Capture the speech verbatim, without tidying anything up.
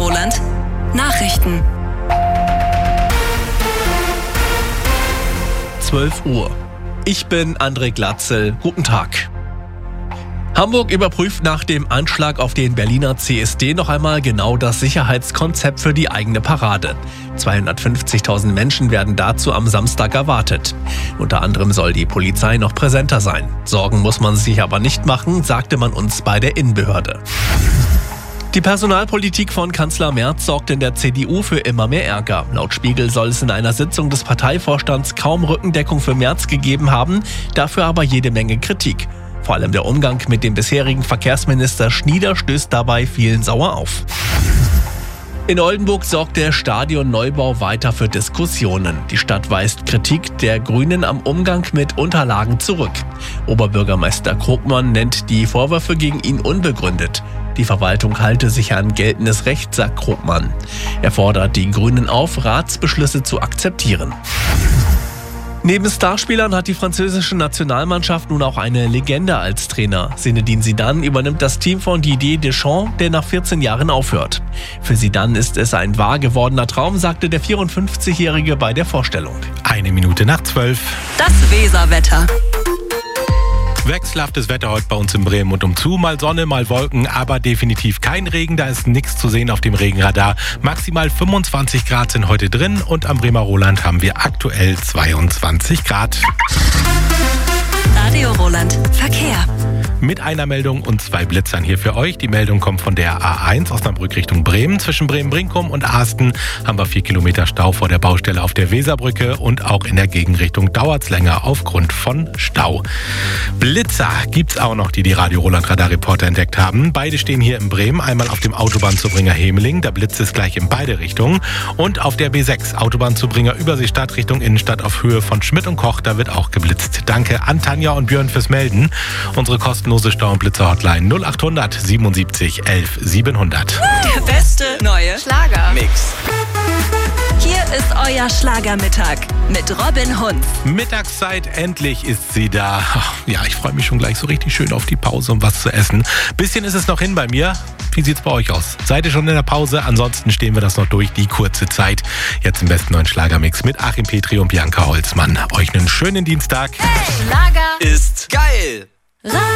Roland. Nachrichten. zwölf Uhr. Ich bin André Glatzel. Guten Tag. Hamburg überprüft nach dem Anschlag auf den Berliner C S D noch einmal genau das Sicherheitskonzept für die eigene Parade. zweihundertfünfzigtausend Menschen werden dazu am Samstag erwartet. Unter anderem soll die Polizei noch präsenter sein. Sorgen muss man sich aber nicht machen, sagte man uns bei der Innenbehörde. Die Personalpolitik von Kanzler Merz sorgt in der C D U für immer mehr Ärger. Laut Spiegel soll es in einer Sitzung des Parteivorstands kaum Rückendeckung für Merz gegeben haben, dafür aber jede Menge Kritik. Vor allem der Umgang mit dem bisherigen Verkehrsminister Schnieder stößt dabei vielen sauer auf. In Oldenburg sorgt der Stadionneubau weiter für Diskussionen. Die Stadt weist Kritik der Grünen am Umgang mit Unterlagen zurück. Oberbürgermeister Krogmann nennt die Vorwürfe gegen ihn unbegründet. Die Verwaltung halte sich an geltendes Recht, sagt Krogmann. Er fordert die Grünen auf, Ratsbeschlüsse zu akzeptieren. Neben Starspielern hat die französische Nationalmannschaft nun auch eine Legende als Trainer. Zinedine Zidane übernimmt das Team von Didier Deschamps, der nach vierzehn Jahren aufhört. Für Zidane ist es ein wahr gewordener Traum, sagte der vierundfünfzigjährige bei der Vorstellung. Eine Minute nach zwölf. Das Weserwetter. Wechselhaftes Wetter heute bei uns in Bremen und umzu. Mal Sonne, mal Wolken, aber definitiv kein Regen. Da ist nichts zu sehen auf dem Regenradar. Maximal fünfundzwanzig Grad sind heute drin und am Bremer Roland haben wir aktuell zweiundzwanzig Grad. Radio Roland. Verkehr. Mit einer Meldung und zwei Blitzern hier für euch. Die Meldung kommt von der A eins Osnabrück Richtung Bremen. Zwischen Bremen-Brinkum und Asten haben wir vier Kilometer Stau vor der Baustelle auf der Weserbrücke und auch in der Gegenrichtung dauert es länger aufgrund von Stau. Blitzer gibt's auch noch, die die Radio Roland Radar-Reporter entdeckt haben. Beide stehen hier in Bremen, einmal auf dem Autobahnzubringer Hemeling, da blitzt es gleich in beide Richtungen, und auf der B sechs Autobahnzubringer Überseestadt Richtung Innenstadt auf Höhe von Schmidt und Koch, da wird auch geblitzt. Danke an Tanja und Björn fürs Melden. Unsere kostenlose Stau- und Blitzer-Hotline null achthundert siebenundsiebzig elf siebenhundert. Der beste neue Schlagermix. Hier ist euer Schlagermittag mit Robin Hunz. Mittagszeit, endlich ist sie da. Ach, ja, ich freue mich schon gleich so richtig schön auf die Pause, um was zu essen. Bisschen ist es noch hin bei mir. Wie sieht's bei euch aus? Seid ihr schon in der Pause? Ansonsten stehen wir das noch durch, die kurze Zeit. Jetzt im besten neuen Schlagermix mit Achim Petri und Bianca Holzmann. Euch einen schönen Dienstag. Hey, Schlager Ist geil.